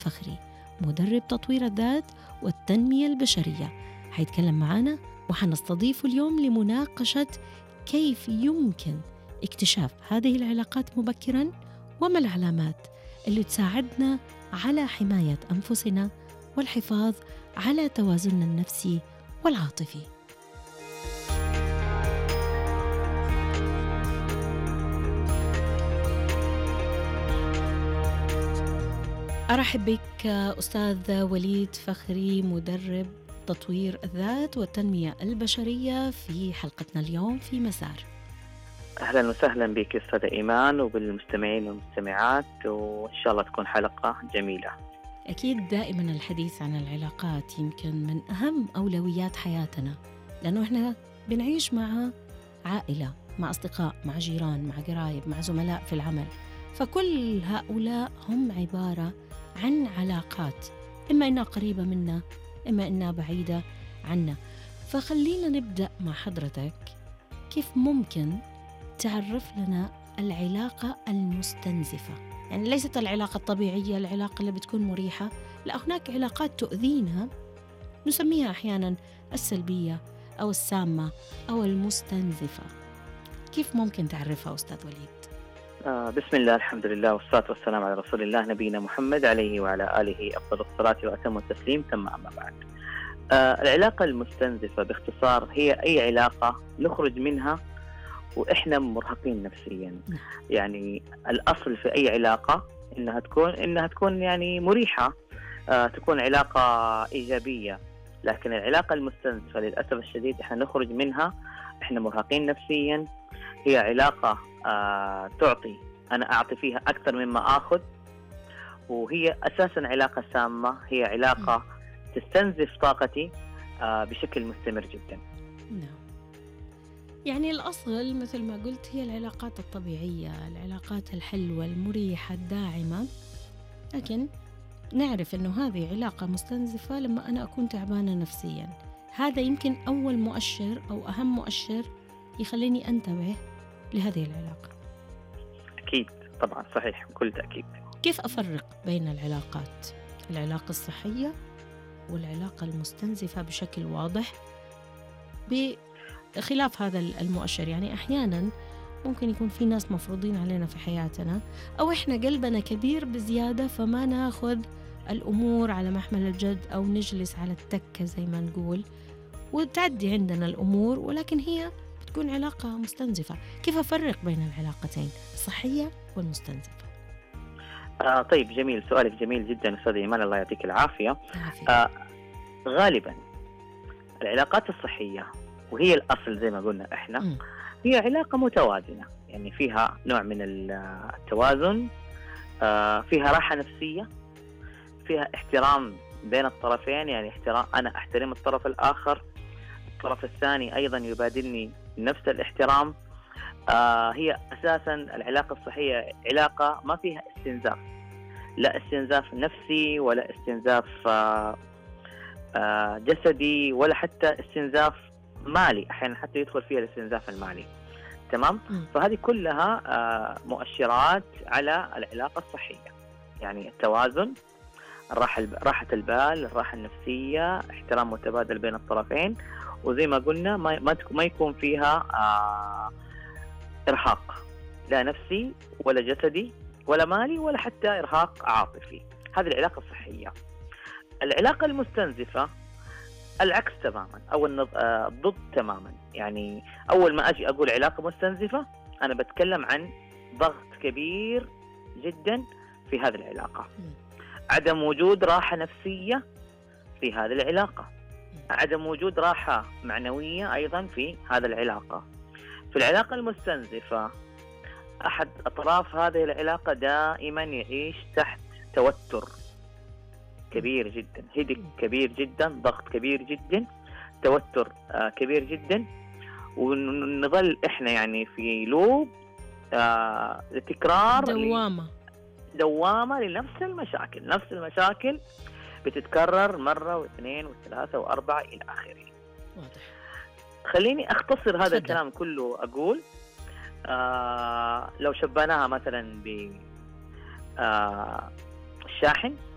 فخري، مدرب تطوير الذات والتنمية البشرية، حيتكلم معنا وحنستضيفه اليوم لمناقشة كيف يمكن اكتشاف هذه العلاقات مبكراً، وما العلامات اللي تساعدنا على حماية أنفسنا والحفاظ على توازننا النفسي والعاطفي. أرحب بك أستاذ وليد فخري، مدرب تطوير الذات والتنمية البشرية، في حلقتنا اليوم في مسار. أهلا وسهلا بك أستاذة إيمان وبالمستمعين والمستمعات، وإن شاء الله تكون حلقة جميلة. أكيد دائما الحديث عن العلاقات يمكن من أهم أولويات حياتنا، لأنه إحنا بنعيش مع عائلة، مع أصدقاء، مع جيران، مع قرايب، مع زملاء في العمل، فكل هؤلاء هم عبارة عن علاقات، إما إنها قريبة منا إما إنها بعيدة عنا. فخلينا نبدأ مع حضرتك، كيف ممكن تعرف لنا العلاقة المستنزفة؟ يعني ليست العلاقة الطبيعية، العلاقة اللي بتكون مريحة، لا، هناك علاقات تؤذينا نسميها أحيانا السلبية أو السامة أو المستنزفة. كيف ممكن تعرفها أستاذ وليد؟ بسم الله، الحمد لله، والصلاة والسلام على رسول الله نبينا محمد عليه وعلى آله أفضل الصلاة وأتم التسليم، ثم أما بعد. العلاقة المستنزفة باختصار هي أي علاقة نخرج منها وإحنا مرهقين نفسيا. يعني الأصل في أي علاقة إنها تكون يعني مريحة، تكون علاقة إيجابية. لكن العلاقة المستنزفة للأسف الشديد إحنا نخرج منها إحنا مرهقين نفسيا. هي علاقة تعطي، أنا أعطي فيها أكثر مما آخذ، وهي أساسا علاقة سامة، هي علاقة تستنزف طاقتي بشكل مستمر جدا. نعم، يعني الأصل مثل ما قلت هي العلاقات الطبيعية، العلاقات الحلوة المريحة الداعمة، لكن نعرف أنه هذه علاقة مستنزفة لما أنا أكون تعبانة نفسيا. هذا يمكن أول مؤشر أو أهم مؤشر يخليني أنتبه لهذه العلاقة. أكيد طبعا، صحيح، بكل تأكيد. كيف أفرق بين العلاقات، العلاقة الصحية والعلاقة المستنزفة بشكل واضح بخلاف هذا المؤشر؟ يعني أحيانا ممكن يكون في ناس مفروضين علينا في حياتنا، أو إحنا قلبنا كبير بزيادة فما ناخذ الأمور على محمل الجد، أو نجلس على التكة زي ما نقول وتعدي عندنا الأمور، ولكن هي تكون علاقة مستنزفة. كيف أفرق بين العلاقتين، الصحية والمستنزفة؟ طيب، جميل، سؤالك جميل جدا أستاذ إيمان، الله يعطيك العافية. غالبا العلاقات الصحية، وهي الأصل زي ما قلنا إحنا، هي علاقة متوازنة، يعني فيها نوع من التوازن، فيها راحة نفسية، فيها احترام بين الطرفين، يعني احترام، أنا أحترم الطرف الآخر، الطرف الثاني أيضا يبادلني نفس الاحترام. هي أساسا العلاقة الصحية علاقة ما فيها استنزاف، لا استنزاف نفسي ولا استنزاف جسدي ولا حتى استنزاف مالي، أحيانا حتى يدخل فيها الاستنزاف المالي. تمام؟ فهذه كلها مؤشرات على العلاقة الصحية، يعني التوازن، راحة البال، الراحة النفسية، احترام متبادل بين الطرفين، وزي ما قلنا ما يكون فيها إرهاق، لا نفسي ولا جسدي ولا مالي ولا حتى إرهاق عاطفي. هذه العلاقة الصحية. العلاقة المستنزفة العكس تماما، أو الضد تماما. يعني أول ما أجي أقول علاقة مستنزفة أنا بتكلم عن ضغط كبير جدا في هذه العلاقة، عدم وجود راحة نفسية في هذه العلاقة، عدم وجود راحة معنوية أيضا في هذه العلاقة. في العلاقة المستنزفة أحد أطراف هذه العلاقة دائما يعيش تحت توتر كبير جدا، هدك كبير جدا، ضغط كبير جدا، توتر كبير جدا، ونظل إحنا يعني في لوب تكرار، دوامة لنفس المشاكل. نفس المشاكل بتتكرر مرة واثنين وثلاثة وأربعة إلى آخره. واضح. خليني أختصر هذا الكلام كله. أقول لو شبناها مثلا بالشاحن،